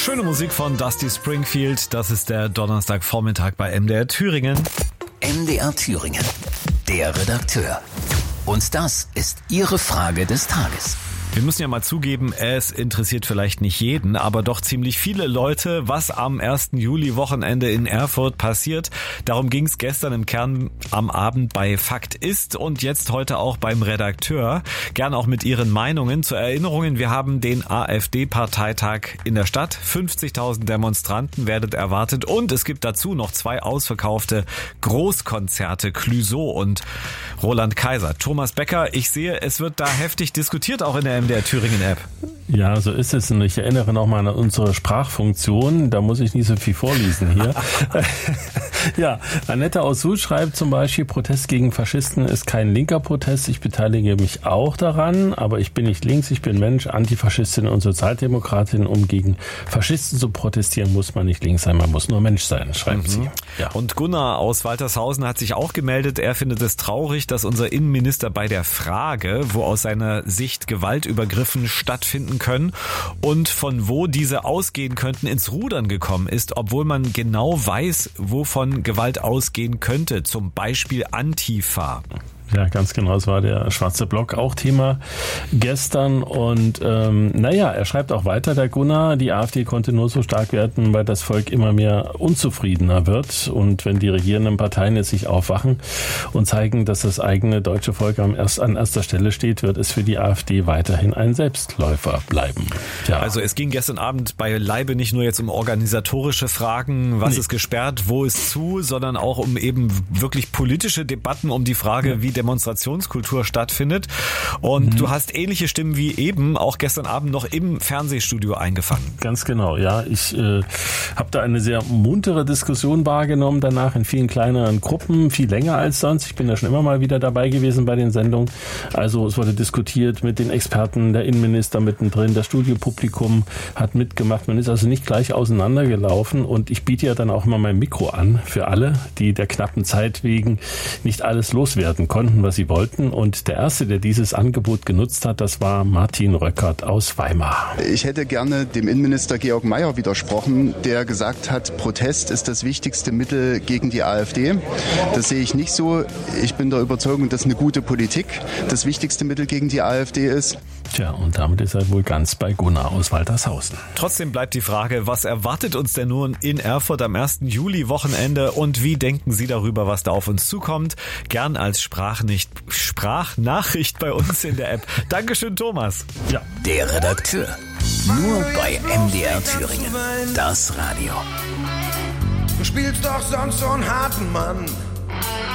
Schöne Musik von Dusty Springfield. Das ist der Donnerstagvormittag bei MDR Thüringen. MDR Thüringen, der Redakteur. Und das ist Ihre Frage des Tages. Wir müssen ja mal zugeben, es interessiert vielleicht nicht jeden, aber doch ziemlich viele Leute, was am 1. Juli-Wochenende in Erfurt passiert. Darum ging es gestern im Kern am Abend bei Fakt ist und jetzt heute auch beim Redakteur. Gern auch mit Ihren Meinungen. Zur Erinnerung, wir haben den AfD-Parteitag in der Stadt. 50.000 Demonstranten werdet erwartet und es gibt dazu noch 2 ausverkaufte Großkonzerte, Clouseau und Roland Kaiser. Thomas Becker, ich sehe, es wird da heftig diskutiert, auch in der MDR Thüringen-App. Ja, so ist es. Und ich erinnere nochmal an unsere Sprachfunktion. Da muss ich nicht so viel vorlesen hier. Ja, Annette aus Suhl schreibt zum Beispiel, Protest gegen Faschisten ist kein linker Protest. Ich beteilige mich auch daran, aber ich bin nicht links, ich bin Mensch, Antifaschistin und Sozialdemokratin. Um gegen Faschisten zu protestieren, muss man nicht links sein, man muss nur Mensch sein, schreibt sie. Ja. Und Gunnar aus Waltershausen hat sich auch gemeldet. Er findet es traurig, dass unser Innenminister bei der Frage, wo aus seiner Sicht Gewaltübergriffen stattfinden können und von wo diese ausgehen könnten, ins Rudern gekommen ist, obwohl man genau weiß, wovon Gewalt ausgehen könnte, zum Beispiel Antifa. Ja, ganz genau. Es war der schwarze Block auch Thema gestern. Und er schreibt auch weiter, der Gunnar, die AfD konnte nur so stark werden, weil das Volk immer mehr unzufriedener wird. Und wenn die regierenden Parteien jetzt sich aufwachen und zeigen, dass das eigene deutsche Volk an erster Stelle steht, wird es für die AfD weiterhin ein Selbstläufer bleiben. Ja. Also es ging gestern Abend beileibe nicht nur jetzt um organisatorische Fragen, was ist gesperrt, wo ist zu, sondern auch um eben wirklich politische Debatten um die Frage, wie Demonstrationskultur stattfindet. Und du hast ähnliche Stimmen wie eben auch gestern Abend noch im Fernsehstudio eingefangen. Ganz genau, ja. Ich habe da eine sehr muntere Diskussion wahrgenommen danach in vielen kleineren Gruppen, viel länger als sonst. Ich bin ja schon immer mal wieder dabei gewesen bei den Sendungen. Also es wurde diskutiert mit den Experten, der Innenminister mittendrin, das Studiopublikum hat mitgemacht. Man ist also nicht gleich auseinandergelaufen und ich biete ja dann auch immer mein Mikro an für alle, die der knappen Zeit wegen nicht alles loswerden konnten, was sie wollten. Und der Erste, der dieses Angebot genutzt hat, das war Martin Röckert aus Weimar. Ich hätte gerne dem Innenminister Georg Mayer widersprochen, der gesagt hat, Protest ist das wichtigste Mittel gegen die AfD. Das sehe ich nicht so. Ich bin der Überzeugung, dass eine gute Politik das wichtigste Mittel gegen die AfD ist. Tja, und damit ist er wohl ganz bei Gunnar aus Waltershausen. Trotzdem bleibt die Frage, was erwartet uns denn nun in Erfurt am 1. Juli-Wochenende und wie denken Sie darüber, was da auf uns zukommt? Gern als Sprachnachricht bei uns in der App. Dankeschön, Thomas. Ja. Der Redakteur. Nur bei MDR Thüringen. Das Radio. Du spielst doch sonst so einen harten Mann.